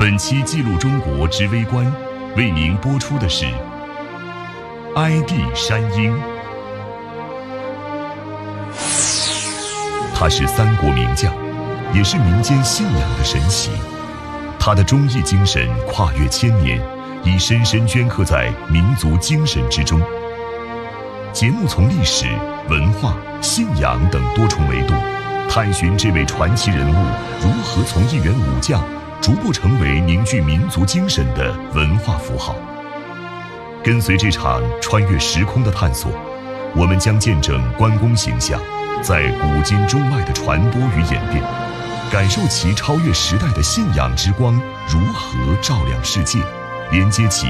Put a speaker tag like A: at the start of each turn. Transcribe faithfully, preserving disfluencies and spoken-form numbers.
A: 本期记录中国之微观，为您播出的是哀帝山鹰。他是三国名将，也是民间信仰的神奇。他的忠义精神跨越千年，已深深镌刻在民族精神之中。节目从历史、文化、信仰等多重维度，探寻这位传奇人物如何从一员武将逐步成为凝聚民族精神的文化符号。跟随这场穿越时空的探索，我们将见证关公形象在古今中外的传播与演变，感受其超越时代的信仰之光如何照亮世界，连接起